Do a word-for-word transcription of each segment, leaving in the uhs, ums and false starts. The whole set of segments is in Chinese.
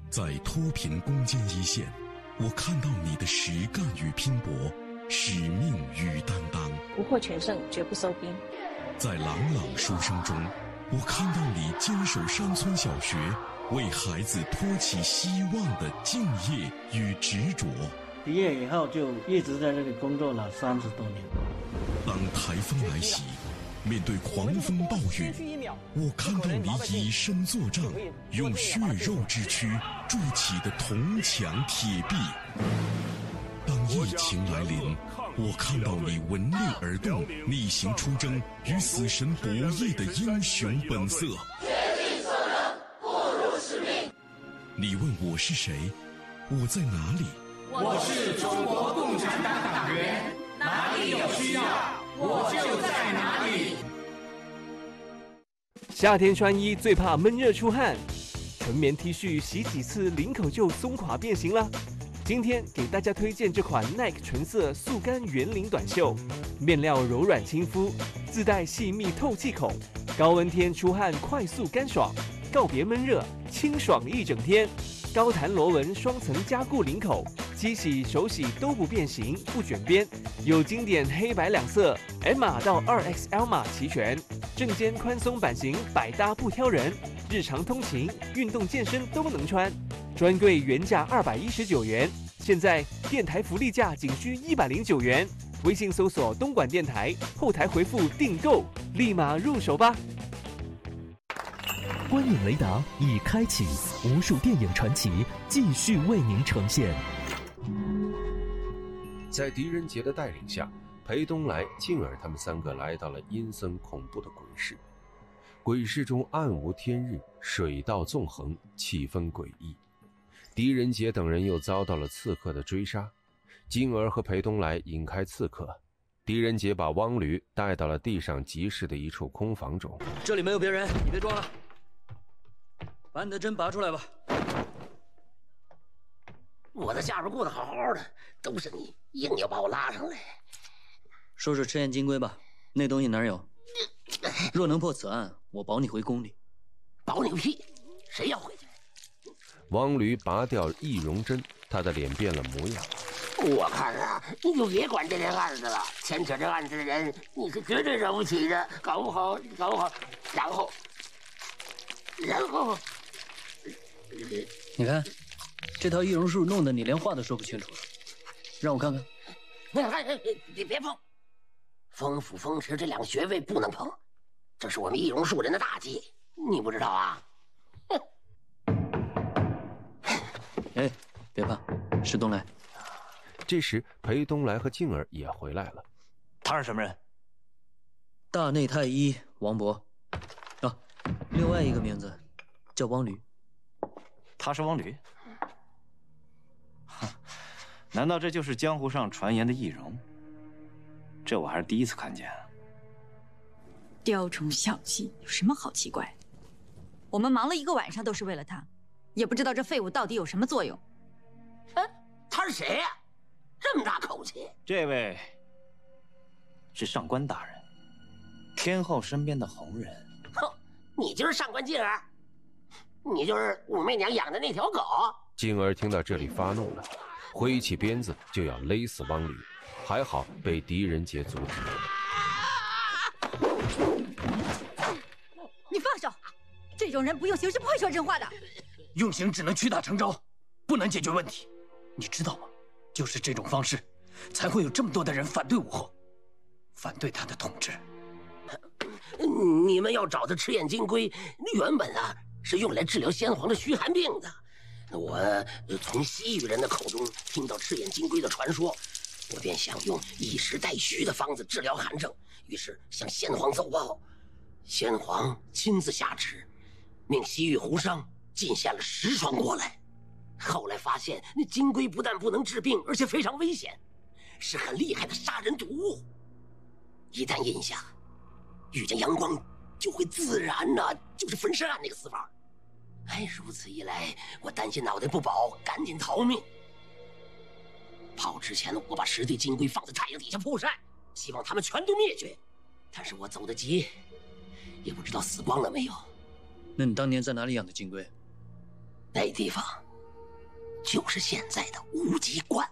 在脱贫攻坚一线，我看到你的实干与拼搏，使命与担当。 不获全胜，绝不收兵。 在朗朗书声中，我看到你坚守山村小学，为孩子托起希望的敬业与执着。 毕业以后就一直在这里工作了三十多年。 当台风来袭，面对狂风暴雨，我看到你以身作仗，用血肉之躯筑起的铜墙铁壁。当疫情来临，我看到你闻令而动，逆行出征，与死神博弈的英雄本色。 竭尽所能，不辱使命。 你问我是谁？我在哪里？ 我是中国共产党党员，哪里有需要，我就在哪里。 夏天穿衣最怕闷热出汗，纯棉 T 恤洗几次领口就松垮变形了。今天给大家推荐这款 Nike 纯色速干圆领短袖，面料柔软亲肤，自带细密透气孔，高温天出汗快速干爽，告别闷热，清爽一整天。高弹螺纹双层加固领口，机洗手洗都不变形不卷边，有经典黑白两色 M 码到 二 X L 码齐全，正肩宽松版型百搭不挑人，日常通勤运动健身都能穿。专柜原价二百一十九元，现在电台福利价仅需一百零九元。微信搜索东莞电台，后台回复订购，立马入手吧。 观影雷达已开启，无数电影传奇继续为您呈现。 在狄仁杰的带领下，裴东来、静儿他们三个来到了阴森恐怖的鬼市。鬼市中暗无天日，水道纵横，气氛诡异。狄仁杰等人又遭到了刺客的追杀，静儿和裴东来引开刺客，狄仁杰把汪驴带到了地上集市的一处空房中。 这里没有别人，你别装了，把你的针拔出来吧。 我在下边过得好好的，都是你硬要把我拉上来。 说说赤焰金龟吧，那东西哪有？若能破此案，我保你回宫里。 保你个屁！谁要回去？ 汪驴拔掉易容针，他的脸变了模样。 我看啊，你就别管这件案子了，牵扯这案子的人，你是绝对惹不起的，搞不好，搞不好，然后，然后， 你看，这套易容术弄得你连话都说不清楚了，让我看看。 哎哎，你别碰！风府、风池这两个穴位不能碰，这是我们易容术人的大忌，你不知道啊？ 哎，别怕，是东来。 这时，裴东来和静儿也回来了。 他是什么人？ 大内太医王博。啊，另外一个名字叫汪驴。 他是汪驴？难道这就是江湖上传言的易容？这我还是第一次看见。 雕虫小技有什么好奇怪？我们忙了一个晚上都是为了他，也不知道这废物到底有什么作用。 哎，他是谁呀、啊？这么大口气！ 这位是上官大人，天后身边的红人。 哼，你就是上官静儿，你就是武媚娘养的那条狗。 静儿听到这里发怒了，挥起鞭子就要勒死汪驴，还好被狄仁杰阻止。 你放手！这种人不用刑是不会说真话的。 用刑只能屈打成招，不能解决问题。你知道吗？就是这种方式，才会有这么多的人反对武后，反对他的统治。 你们要找的赤焰金龟，原本啊是用来治疗先皇的虚寒病的。我从西域人的口中听到赤焰金龟的传说，我便想用以实代虚的方子治疗寒症，于是向先皇奏报。先皇亲自下旨，命西域胡商进献了十双过来。后来发现，那金龟不但不能治病，而且非常危险，是很厉害的杀人毒物。一旦饮下，遇见阳光就会自燃呐、啊，就是焚尸案那个死法。哎，如此一来，我担心脑袋不保，赶紧逃命。跑之前，我把十对金龟放在太阳底下曝晒，希望他们全都灭绝。但是我走得急，也不知道死光了没有。 那你当年在哪里养的金龟？ 那地方就是现在的无极观。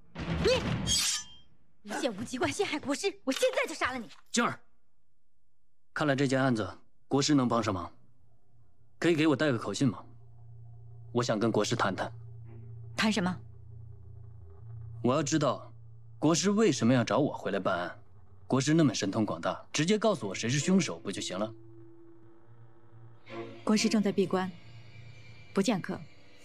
你诬陷无极观陷害国师，我现在就杀了你！ 静儿，看来这件案子国师能帮上忙，可以给我带个口信吗？我想跟国师谈谈。 谈什么？ 我要知道，国师为什么要找我回来办案？国师那么神通广大，直接告诉我谁是凶手不就行了？ 国师正在闭关，不见客。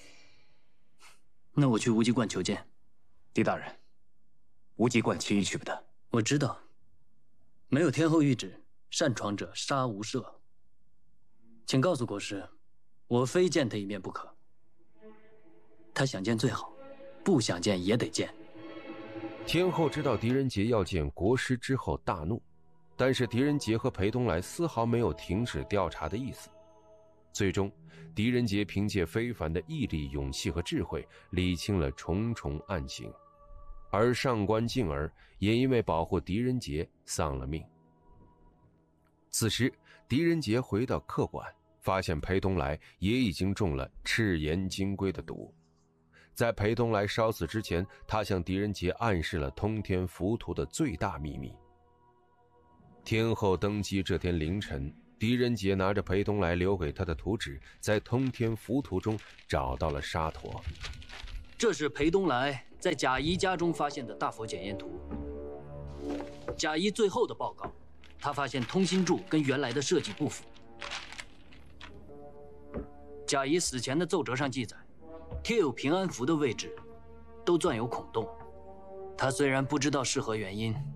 那我去无极观求见。 狄大人，无极观轻易去不得。 我知道，没有天后谕旨，擅闯者杀无赦。请告诉国师，我非见他一面不可。他想见最好，不想见也得见。 天后知道狄仁杰要见国师之后大怒，但是狄仁杰和裴东来丝毫没有停止调查的意思。最终，狄仁杰凭借非凡的毅力、勇气和智慧，理清了重重案情，而上官静儿也因为保护狄仁杰丧了命。此时，狄仁杰回到客馆，发现裴东来也已经中了赤炎金龟的毒。在裴东来烧死之前，他向狄仁杰暗示了通天浮屠的最大秘密。天后登基这天凌晨，狄仁杰拿着裴东来留给他的图纸，在通天浮屠中找到了沙陀。 这是裴东来在贾谊家中发现的大佛检验图。贾谊最后的报告，他发现通心柱跟原来的设计不符。贾谊死前的奏折上记载，贴有平安符的位置都钻有孔洞。他虽然不知道是何原因，